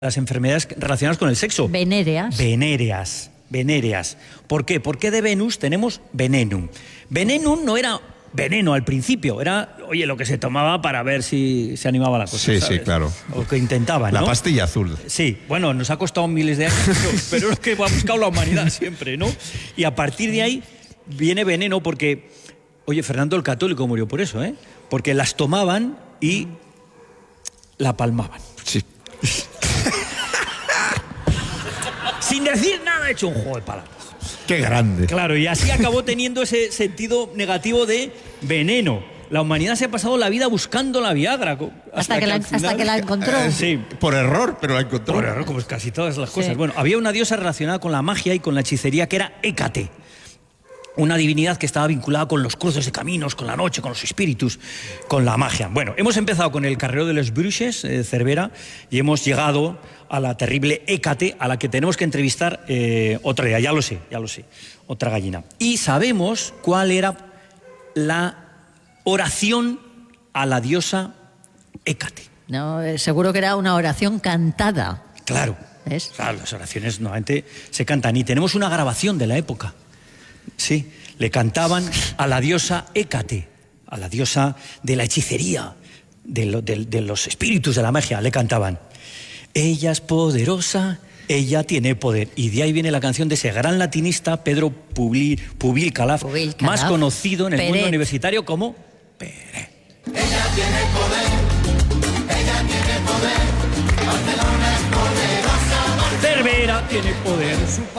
las enfermedades relacionadas con el sexo. Venéreas. Venéreas. ¿Por qué? Porque de Venus tenemos venenum. Venenum no era veneno al principio, era, oye, lo que se tomaba para ver si se animaba la cosa. Sí, ¿sabes? sí, claro. O que intentaban, La ¿no? pastilla azul. Sí, bueno, nos ha costado miles de años, pero es que ha buscado la humanidad siempre, ¿no? Y a partir de ahí viene veneno porque, oye, Fernando el Católico murió por eso, ¿eh? Porque las tomaban y la palmaban. Sí. Sin decir nada, he hecho un juego de palabras. Qué grande. Claro, y así acabó teniendo ese sentido negativo de veneno. La humanidad se ha pasado la vida buscando la Viagra. Hasta que la encontró. Sí. Por error, pero la encontró. Por error, como casi todas las cosas. Sí. Bueno, había una diosa relacionada con la magia y con la hechicería que era Hécate. Una divinidad que estaba vinculada con los cruces de caminos, con la noche, con los espíritus, con la magia. Bueno, hemos empezado con el Carrero de les Bruixes, Cervera, y hemos llegado a la terrible Hécate, a la que tenemos que entrevistar otra día, ya lo sé, otra gallina. Y sabemos cuál era la oración a la diosa Hécate. No, seguro que era una oración cantada. Claro, ¿Ves? claro, las oraciones normalmente se cantan. Y tenemos una grabación de la época. Sí, le cantaban a la diosa Hécate, a la diosa de la hechicería, de los espíritus de la magia, le cantaban. Ella es poderosa, ella tiene poder. Y de ahí viene la canción de ese gran latinista, Pedro Pubil Calaf, más conocido en el mundo universitario como Peret. Ella tiene poder, Barcelona es poderosa, Cervera tiene poder.